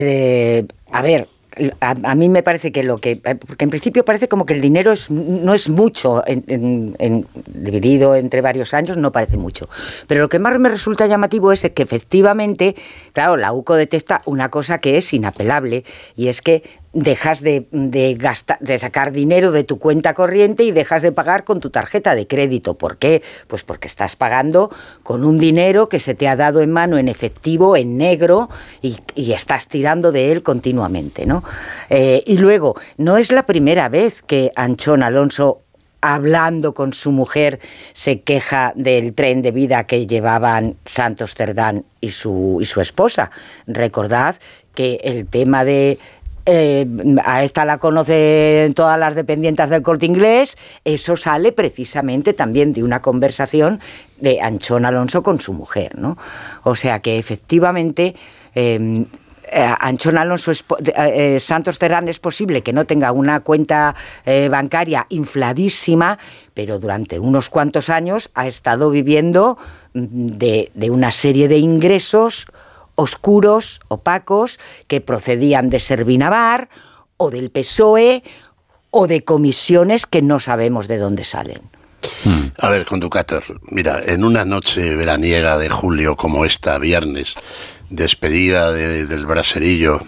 A ver, a mí me parece que porque en principio parece como que el dinero no es mucho, dividido entre varios años no parece mucho, pero lo que más me resulta llamativo es que efectivamente, claro, la UCO detecta una cosa que es inapelable, y es que dejas de sacar dinero de tu cuenta corriente y dejas de pagar con tu tarjeta de crédito. ¿Por qué? Pues porque estás pagando con un dinero que se te ha dado en mano en efectivo, en negro, y estás tirando de él continuamente, ¿no? Y luego, no es la primera vez que Anchón Alonso, hablando con su mujer, se queja del tren de vida que llevaban Santos Cerdán y su esposa. Recordad que el tema de a esta la conocen todas las dependientes del Corte Inglés, eso sale precisamente también de una conversación de Anchón Alonso con su mujer, ¿no? O sea que efectivamente Anchón Alonso, Santos Cerdán, es posible que no tenga una cuenta bancaria infladísima, pero durante unos cuantos años ha estado viviendo de una serie de ingresos oscuros, opacos, que procedían de Servinavar o del PSOE o de comisiones que no sabemos de dónde salen. A ver, conductor, mira, en una noche veraniega de julio como esta, viernes, despedida del braserillo,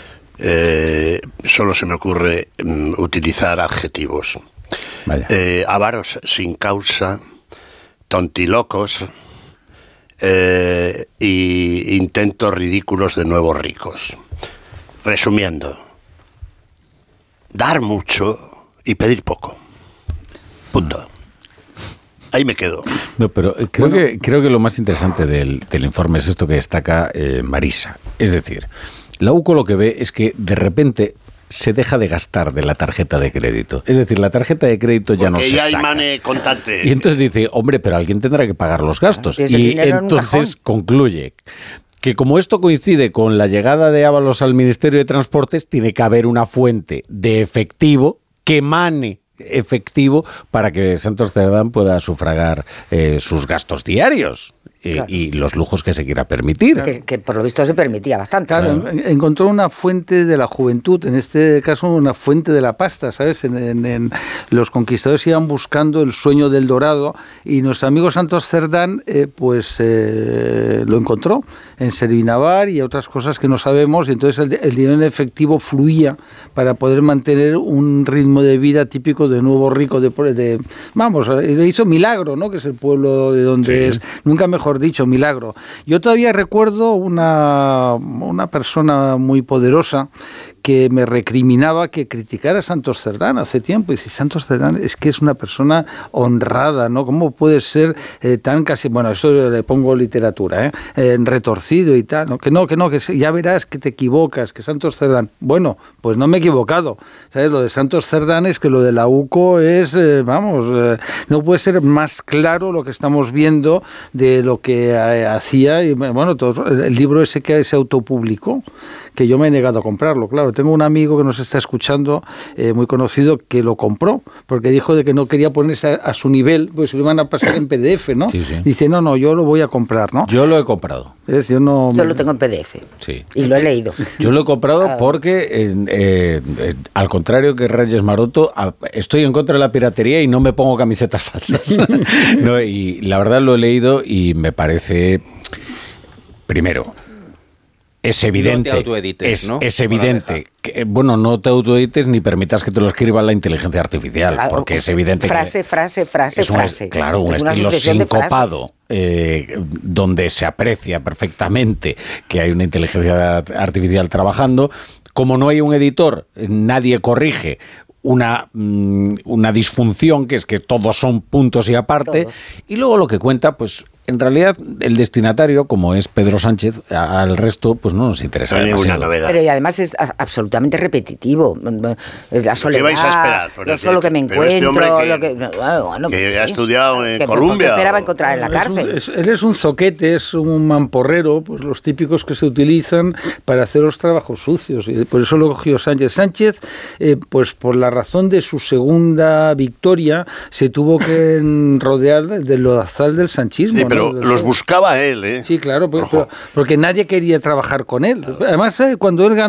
solo se me ocurre utilizar adjetivos. Avaros sin causa, tontilocos, y intentos ridículos de nuevos ricos. Resumiendo, dar mucho y pedir poco. Punto. Ahí me quedo. No, pero creo que lo más interesante del informe es esto que destaca Marisa. Es decir, la UCO lo que ve es que de repente se deja de gastar de la tarjeta de crédito. Es decir, la tarjeta de crédito ya no se saca. Porque ya hay money contante. Y entonces dice, hombre, pero alguien tendrá que pagar los gastos. Y entonces concluye que como esto coincide con la llegada de Ábalos al Ministerio de Transportes, tiene que haber una fuente de efectivo que emane efectivo para que Santos Cerdán pueda sufragar sus gastos diarios. Claro. Y los lujos que se quiera permitir. Que por lo visto se permitía bastante. Claro, encontró una fuente de la juventud, en este caso una fuente de la pasta, ¿sabes? Los conquistadores iban buscando el sueño del dorado y nuestro amigo Santos Cerdán lo encontró en Servinavar y otras cosas que no sabemos, y entonces el dinero en efectivo fluía para poder mantener un ritmo de vida típico de nuevo rico, vamos, le hizo Milagro, ¿no? Que es el pueblo de donde es, nunca mejor dicho, Milagro. Yo todavía recuerdo una persona muy poderosa que me recriminaba que criticara a Santos Cerdán hace tiempo. Y dice, Santos Cerdán es que es una persona honrada, ¿no? ¿Cómo puede ser tan casi, bueno, eso le pongo literatura, retorcido y tal? ¿no? Que ya verás que te equivocas, que Santos Cerdán... Bueno, pues no me he equivocado. ¿Sabes? Lo de Santos Cerdán es que lo de la UCO es, no puede ser más claro lo que estamos viendo de lo que hacía. Y bueno, el libro ese que se autopublicó, que yo me he negado a comprarlo, claro. Tengo un amigo que nos está escuchando, muy conocido, que lo compró, porque dijo de que no quería ponerse a su nivel, pues se lo iban a pasar en PDF, ¿no? Sí, sí. Dice, no, yo lo voy a comprar, ¿no? Yo lo he comprado. Yo lo tengo en PDF. Sí. Y lo he leído. Yo lo he comprado porque, al contrario que Reyes Maroto, estoy en contra de la piratería y no me pongo camisetas falsas. No, y la verdad lo he leído y me parece, primero, es evidente, no te autoedites, ¿no? Es evidente que, bueno, no te autoedites ni permitas que te lo escriba la inteligencia artificial, Claro, porque es evidente frase. Claro, un estilo sincopado, donde se aprecia perfectamente que hay una inteligencia artificial trabajando. Como no hay un editor, nadie corrige una disfunción, que es que todos son puntos y aparte, y luego lo que cuenta, pues en realidad el destinatario, como es Pedro Sánchez, al resto pues no nos interesa ninguna novedad. Pero y además es absolutamente repetitivo. La soledad, ¿qué vais a esperar? No solo que me encuentro, que ha estudiado en Columbia. ¿Qué esperaba encontrar en la cárcel? Él es un zoquete, es un mamporrero, pues los típicos que se utilizan para hacer los trabajos sucios, y por eso lo cogió Sánchez. Sánchez, pues por la razón de su segunda victoria, se tuvo que rodear del lodazal del sanchismo. Sí, pero los buscaba él, ¿eh? Sí, claro, porque nadie quería trabajar con él. Además, cuando él ganó